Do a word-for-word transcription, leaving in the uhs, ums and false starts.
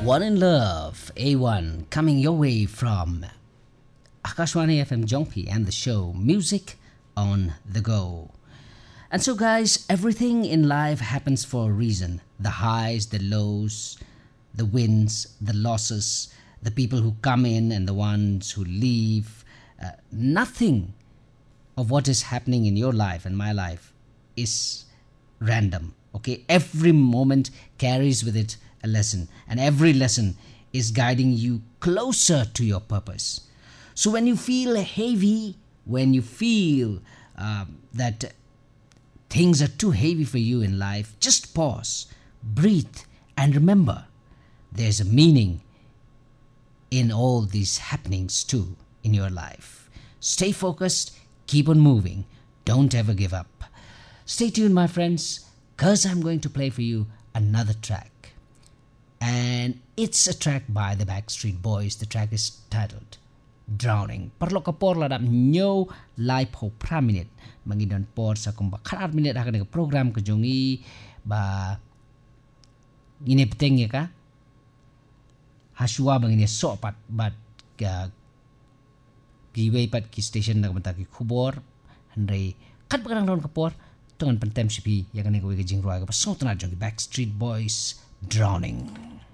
One in Love, A one, coming your way from Akashwani F M Jongpi and the show Music on the Go. And so guys, everything in life happens for a reason. The highs, the lows, the wins, the losses, the people who come in and the ones who leave. Uh, nothing of what is happening in your life and my life is random. Okay, every moment carries with it a lesson, and every lesson is guiding you closer to your purpose. So when you feel heavy, when you feel uh, that things are too heavy for you in life, just pause, breathe, and remember there's a meaning in all these happenings too in your life. Stay focused, keep on moving, don't ever give up. Stay tuned, my friends, because I'm going to play for you another track. And it's a track by the Backstreet Boys. The track is titled Drowning. Perlu kapor ladap nyo live ho praminit. Mangidon por sa kumba karar minit akan program kejongi ba ini peteng ya ka. Hasua bangini sopat bat ka giway pat ki station na kamata ki kubor handai kat bagang ron kapor dengan pentem sipi ya kan ko ke jing roy ka pasot na jongi Backstreet Boys Drowning.